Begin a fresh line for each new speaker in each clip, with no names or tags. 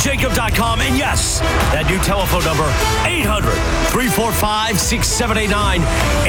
Jacob.com. And yes, that new telephone number, 800-345-6789.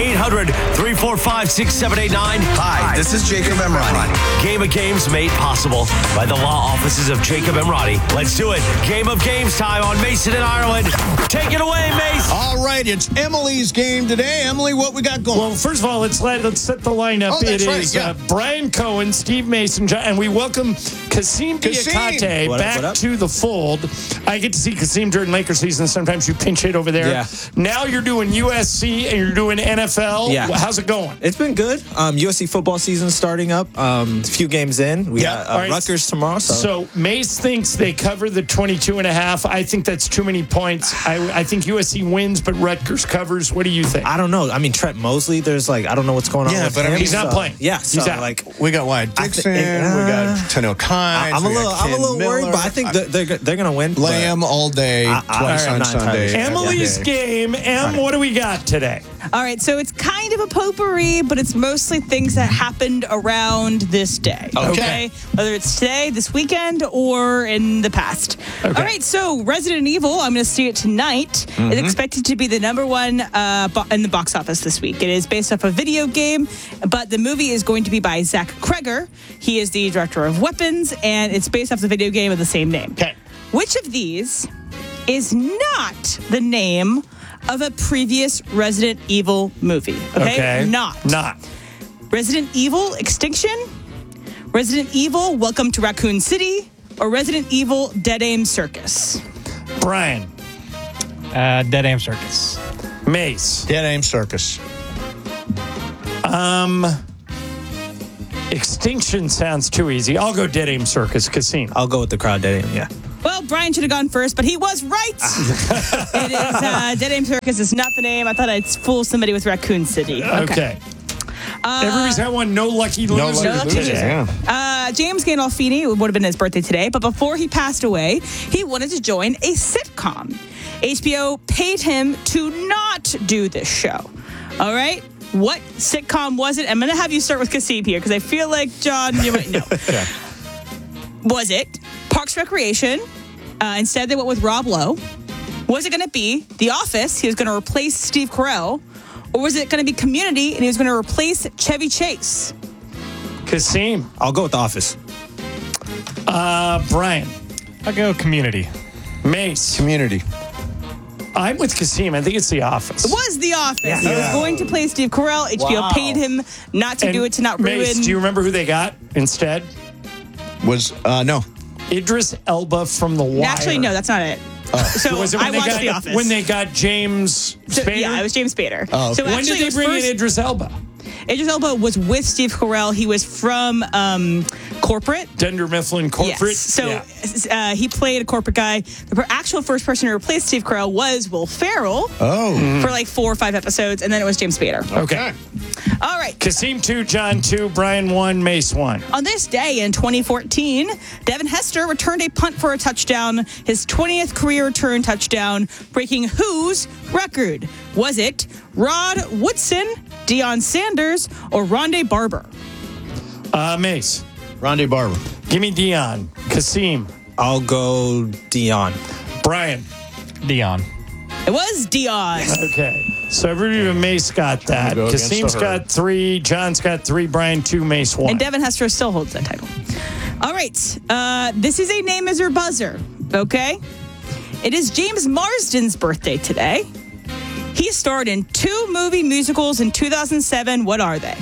800-345-6789.
Hi, this is Jacob Emrani.
Game of Games made possible by the law offices of Jacob Emrani. Let's do it. Game of Games time on Mason and Ireland. Take it away, Mace.
All right, it's Emily's game today. Emily, what we got going?
Well, first of all, let's set the lineup.
Oh, that's
it
right,
is
yeah.
Brian Cohen, Steve Mason, and we welcome Kasim Diakate back to the fold. I get to see Kasim during Lakers season. Sometimes you pinch hit over there.
Yeah.
Now you're doing USC and you're doing NFL.
Yeah.
How's it going?
It's been good. USC football season starting up. A few games in. We got
All right.
Rutgers tomorrow.
So Mace thinks they cover the 22.5. I think that's too many points. I think USC wins, but Rutgers covers. What do you think?
I don't know. I mean, Trent Mosley, there's I don't know what's going on with
but I
him.
mean,
He's not playing.
Yeah. So,
He's out.
we got Wyatt Dixon, we got Tenno Kynes.
I'm a little worried, but I think they're going to win.
Lamb all day, twice
I'm
on
not
Sunday.
entirely sure.
Emily's game. What do we got today?
All right, so it's kind of a potpourri, but it's mostly things that happened around this day.
Okay.
Whether it's today, this weekend, or in the past.
Okay.
All right, so Resident Evil, I'm going to see it tonight. It's expected to be the number one in the box office this week. It is based off a video game, but the movie is going to be by Zach Kreger. He is the director of Weapons, and it's based off the video game of the same name.
Okay.
Which of these is not the name of a previous Resident Evil movie? Okay. Not. Resident Evil Extinction, Resident Evil Welcome to Raccoon City, or Resident Evil Dead Aim Circus?
Brian.
Dead Aim Circus.
Mace.
Dead Aim Circus.
Extinction sounds too easy. I'll go Dead Aim Circus. Casino.
I'll go with the crowd. Dead Aim, yeah.
Well, Brian should have gone first, but he was right. It is Dead Aim Circus is not the name. I thought I'd fool somebody with Raccoon City.
Okay. Everybody's had one. No lucky losers today.
James Gandolfini, it would have been his birthday today, but before he passed away, he wanted to join a sitcom. HBO paid him to not do this show. All right? What sitcom was it? I'm going to have you start with Kasim here because I feel like, John, you might know. Was it Parks Recreation? Instead, they went with Rob Lowe. Was it going to be The Office? He was going to replace Steve Carell. Or was it going to be Community and he was going to replace Chevy Chase?
Kasim.
I'll go with The Office.
Brian.
I'll go Community.
Mace.
Community.
I'm with Kasim. I think it's The Office.
It was The Office. He was going to play Steve Carell. HBO paid him not to do it, to not ruin.
Mace, do you remember who they got instead?
Was, no.
Idris Elba from The Wire.
Actually, no, that's not it. So
Was it when
I
they
watched
got,
The Office.
When they got James Spader?
Yeah, it was James Spader.
Oh, okay.
So
When
actually,
did they bring in Idris Elba?
Idris Elba was with Steve Carell. He was from Corporate.
Dunder Mifflin Corporate?
Yes. So he played a corporate guy. The actual first person to replace Steve Carell was Will Ferrell for like 4 or 5 episodes, and then it was James Spader.
Okay.
All right.
Kasim 2, John 2, Brian 1, Mace 1.
On this day in 2014, Devin Hester returned a punt for a touchdown, his 20th career return touchdown, breaking whose record? Was it Rod Woodson, Deion Sanders, or Rondé Barber?
Mace.
Rondé Barber.
Give me Dion. Kasim.
I'll go Dion.
Brian.
Dion.
It was Deion.
Okay. So everybody but Mace got that.
Go against
Kasim's
the herd.
got 3, John's got 3, Brian 2, Mace 1.
And Devin Hester still holds that title. All right. This is a name is or buzzer, okay? It is James Marsden's birthday today. He starred in 2 movie musicals in 2007. What are they?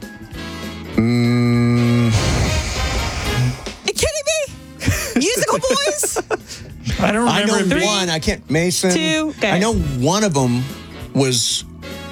You kidding me? Musical Boys?
I don't
I
remember.
know one. I can't. Mason.
2. Okay.
I know one of them was.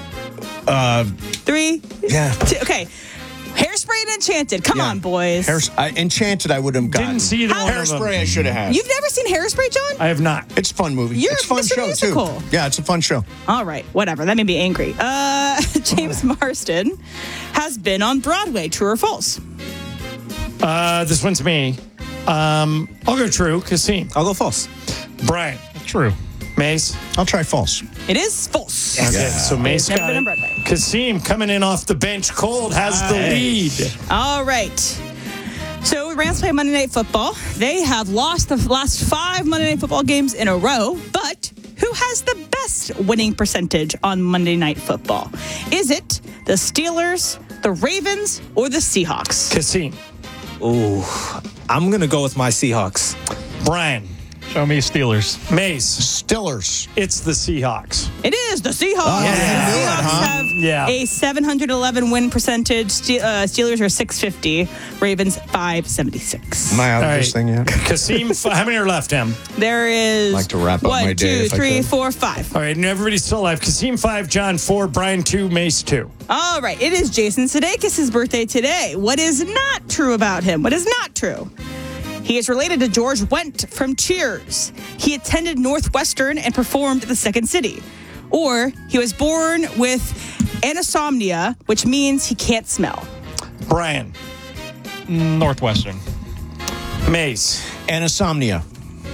3.
Yeah.
2. Okay. Hairspray and Enchanted. Come on, boys.
Enchanted, I would have gotten.
Didn't see either one of them.
Hairspray, I should have had.
You've never seen Hairspray, John?
I have not.
It's a fun movie.
You're
it's a fun
Mr.
show,
Musical.
too. Yeah, it's a fun show.
All right, whatever. That made me angry. James Marsden has been on Broadway. True or false?
This one's me. I'll go true. Kasim.
I'll go false.
Brian.
True.
Mace.
I'll try false.
It is false.
Okay, so Mace
Never
got
been on
it.
Broadway.
Kasim coming in off the bench cold has the lead.
All right. So Rams play Monday Night Football. They have lost the last 5 Monday Night Football games in a row, but who has the best winning percentage on Monday Night Football? Is it the Steelers, the Ravens, or the Seahawks?
Kasim.
Ooh, I'm going to go with my Seahawks.
Brian.
Show me Steelers.
Mace.
Stillers.
It's the Seahawks.
It is the Seahawks.
yeah.
The Seahawks have
Yeah.
a 711 win percentage. Steelers are 650. Ravens 576.
Am I out
All
of this
right.
thing yet?
Kasim, how many are left, Em?
There is
I'd like to wrap up
1,
my day
2,
if I
3,
could.
4, 5.
All right, and everybody's still alive. Kasim 5, John 4, Brian 2, Mace 2.
All right, it is Jason Sudeikis' birthday today. What is not true about him? What is not true? He is related to George Wendt from Cheers. He attended Northwestern and performed at the Second City. Or he was born with anosmia, which means he can't smell.
Brian.
Northwestern.
Mace.
Anosmia.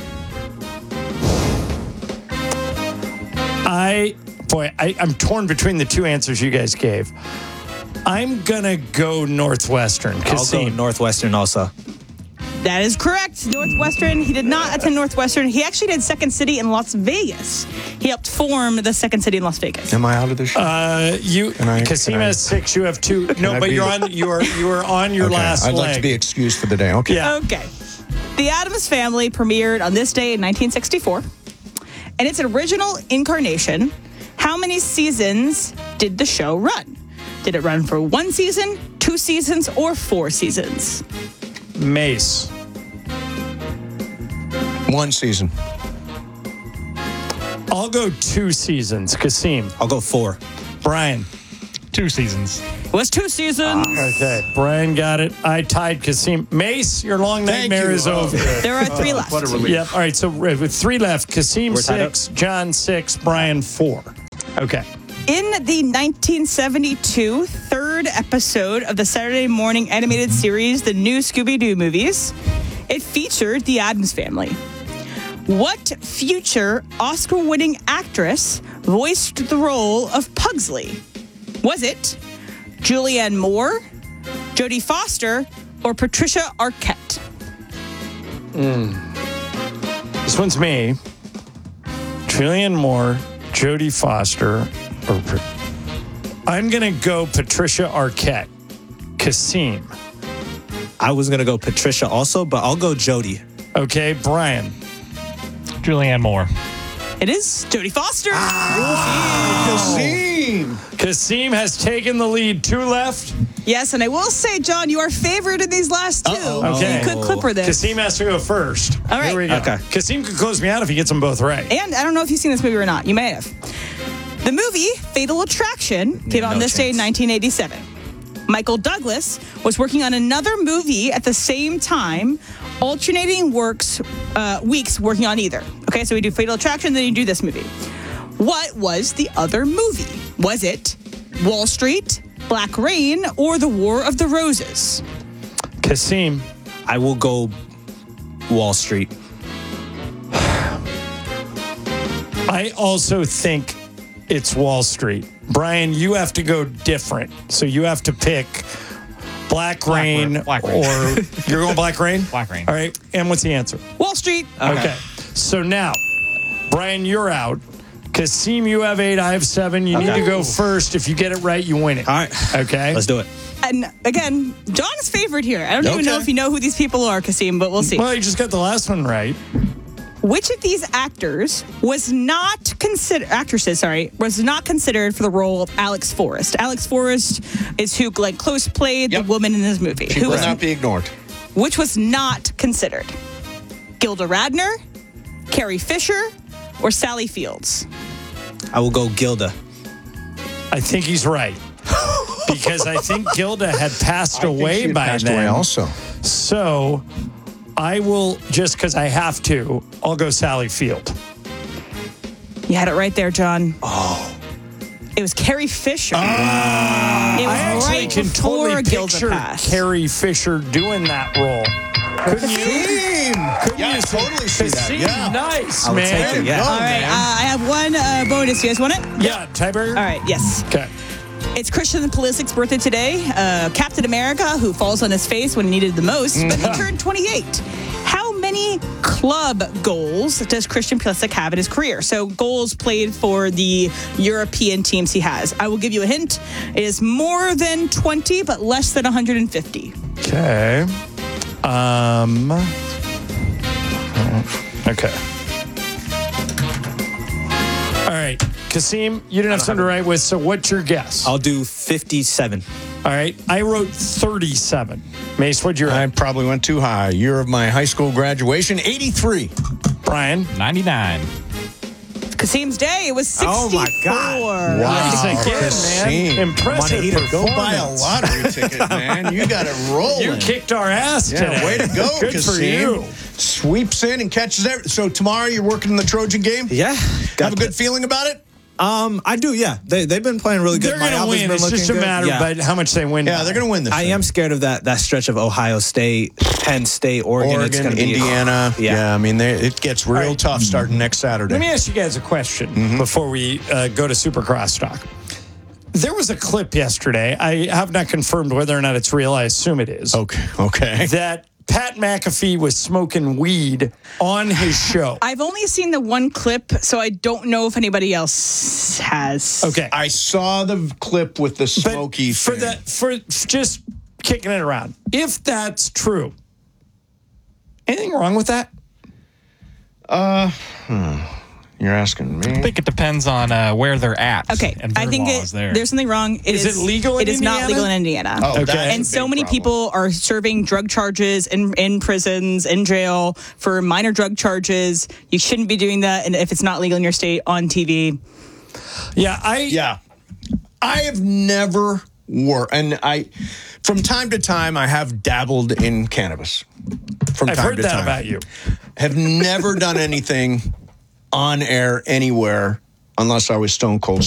I'm torn between the two answers you guys gave. I'm going to go Northwestern.
I'll go
Kasim.
Northwestern also.
That is correct. Northwestern. He did not attend Northwestern. He actually did Second City in Las Vegas. He helped form the Second City in Las Vegas.
Am I out of this show?
Kasim has 6, you have 2. No,
I
but
be-
you are on your
Okay,
last
I'd
leg.
like to be excused for the day. Okay.
Yeah.
Okay. The Addams Family premiered on this day in 1964. And its original incarnation, how many seasons did the show run? Did it run for 1 season, 2 seasons, or 4 seasons?
Mace.
1 season.
I'll go 2 seasons. Kasim.
I'll go 4.
Brian.
2 seasons.
It was 2 seasons.
Okay. Brian got it. I tied Kasim. Mace, your long
Thank
nightmare
you.
is over.
There are 3 left.
What a relief.
Yep. All right. So with 3 left, Kasim
We're tied
6, John 6, Brian 4. Okay.
In the 1972 third episode of the Saturday morning animated series, The New Scooby-Doo Movies, it featured the Addams Family. What future Oscar-winning actress voiced the role of Pugsley? Was it Julianne Moore, Jodie Foster, or Patricia Arquette?
This one's me. Julianne Moore, Jodie Foster, I'm going to go Patricia Arquette. Kasim.
I was going to go Patricia also, but I'll go Jodie.
Okay, Brian.
Julianne Moore.
It is Jodie Foster.
Kasim.
Kasim has taken the lead. 2 left.
Yes, and I will say, John, you are favored in these last 2.
Okay.
You could clipper this.
Kasim has to go first.
All right.
Here we go.
Okay.
Kasim could close me out if he gets them both right.
And I don't know if you've seen this movie or not. You may have. The movie Fatal Attraction came out on this day in 1987. Michael Douglas was working on another movie at the same time, alternating weeks working on either. Okay, so we do Fatal Attraction, then you do this movie. What was the other movie? Was it Wall Street, Black Rain, or The War of the Roses?
Kasim.
I will go Wall Street.
I also think it's Wall Street. Brian, you have to go different. So you have to pick Black Rain,
Black Rain.
or you're going Black Rain?
Black Rain.
All right. And what's the answer?
Wall Street.
Okay. So now, Brian, you're out. Kasim, you have 8. I have 7. You need to go first. If you get it right, you win it.
All right.
Okay.
Let's do it.
And again, John is favored here. I don't even know
Okay.
if you know who these people are, Kasim, but we'll see.
Well, you just got the last one right.
Which of these actors was not considered for the role of Alex Forrest? Alex Forrest is who Glenn Close played, the woman in this movie.
She
Who
will
was,
not be ignored.
which was not considered? Gilda Radner, Carrie Fisher, or Sally Fields?
I will go Gilda.
I think he's right. Because I think Gilda had passed away by
Passed
then.
away also.
So I will, just because I have to, I'll go Sally Field.
You had it right there, John. Oh. It was Carrie Fisher. It was
I actually
right
can
before
totally
Gilda
picture
passed.
Carrie Fisher doing that role. Couldn't you?
Yeah, I totally see that.
Kasim,
Yeah.
nice,
I would
man.
take it, yeah.
All right, I have one bonus. You guys want it?
Yeah, tiebreaker?
All right, yes.
Okay.
It's Christian Pulisic's birthday today. Captain America, who falls on his face when he needed the most, but he turned 28. How many club goals does Christian Pulisic have in his career? So goals played for the European teams he has. I will give you a hint. It is more than 20, but less than 150.
Okay. Okay. All right. Kasim, you didn't have something to write with, so what's your guess?
I'll do 57.
All right. I wrote 37. Mace, what'd you
I
write?
probably went too high. Year of my high school graduation, 83.
Brian?
99.
Kasim's day, it was 64.
Oh, my God.
Nice again, man.
Kasim.
Impressive
Go buy a
performance.
lottery ticket, man. You got it rolling.
You kicked our ass today.
Yeah, way to go,
Good
Kasim.
for you.
Sweeps in and catches everything. So tomorrow you're working in the Trojan game?
Yeah.
Have a good feeling about it?
I do, yeah. They've been playing really good.
They're going to
Miami's
win.
been
It's
looking
just a
good.
matter of how much they win.
Yeah,
by.
they're going to win this
I
thing.
am scared of that stretch of Ohio State, Penn State, Oregon. It's
Oregon,
gonna be,
Indiana. Yeah, I mean, it gets real
right.
tough starting next Saturday.
Let me ask you guys a question before we go to Supercross talk. There was a clip yesterday. I have not confirmed whether or not it's real. I assume it is.
Okay.
That Pat McAfee was smoking weed on his show.
I've only seen the one clip, so I don't know if anybody else has.
Okay.
I saw the clip with the smoky
for
thing.
for just kicking it around. If that's true, anything wrong with that?
You're asking me.
I think it depends on where they're at.
Okay,
and their
I think
laws there.
there's something wrong.
Is it legal in
It is not
Indiana?
legal in Indiana.
Oh,
Okay.
that's a
And so
big
many
problem.
people are serving drug charges in prisons, in jail for minor drug charges. You shouldn't be doing that, and if it's not legal in your state, on TV.
Yeah,
I have never worked, and from time to time, I have dabbled in cannabis. From
I've
time
heard
to
that
time.
about you.
Have never done anything on air anywhere unless I was stone cold